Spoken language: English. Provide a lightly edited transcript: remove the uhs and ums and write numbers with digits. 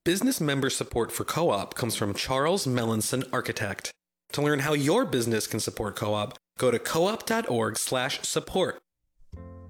Business member support for Co-op comes from Charles Melanson Architect. To learn how your business can support Co-op, go to coop.org/support.